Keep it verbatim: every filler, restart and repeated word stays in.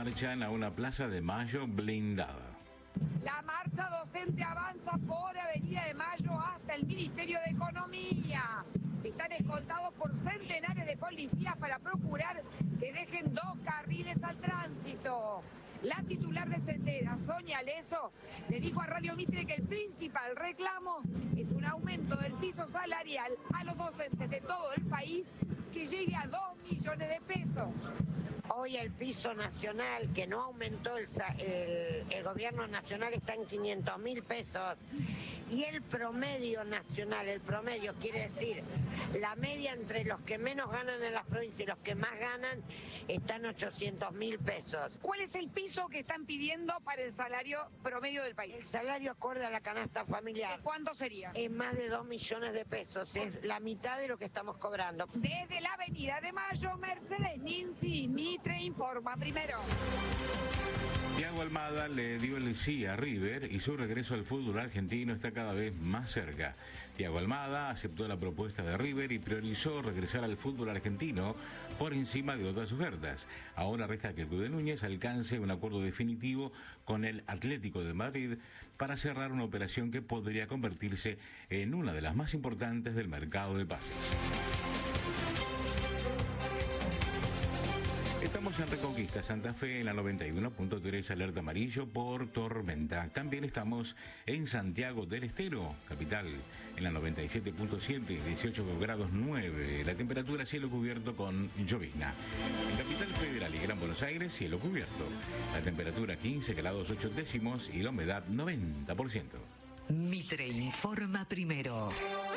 marchan a una Plaza de Mayo blindada. La marcha docente avanza por Avenida de Mayo hasta el Ministerio de Economía. Están escoltados por centenares de policías para procurar que dejen dos carriles al tránsito. La titular de Sendera, Sonia Leso, le dijo a Radio Mitre que el principal reclamo es un aumento del piso salarial a los docentes de todo el país que llegue a dos millones de pesos. Hoy el piso nacional, que no aumentó el, el, el gobierno nacional, está en quinientos mil pesos. Y el promedio nacional, el promedio quiere decir la media entre los que menos ganan en las provincias y los que más ganan, está en ochocientos mil pesos. ¿Cuál es el piso que están pidiendo para el salario promedio del país? El salario acorde a la canasta familiar. ¿De cuánto sería? Es más de dos millones de pesos, es la mitad de lo que estamos cobrando. Desde la Avenida de Mayo, Mercedes Ninzi, Mitre informa primero. Thiago Almada le dio el sí a River y su regreso al fútbol argentino está cada vez más cerca. Thiago Almada aceptó la propuesta de River y priorizó regresar al fútbol argentino por encima de otras ofertas. Ahora resta que el club de Núñez alcance un acuerdo definitivo con el Atlético de Madrid para cerrar una operación que podría convertirse en una de las más importantes del mercado de pases. Estamos en Reconquista Santa Fe en la noventa y uno punto tres, alerta amarillo por tormenta. También estamos en Santiago del Estero, capital, en la noventa y siete punto siete, dieciocho grados nueve. La temperatura cielo cubierto con llovizna. En Capital Federal y Gran Buenos Aires, cielo cubierto. La temperatura quince grados ocho décimos y la humedad noventa por ciento. Mitre informa primero.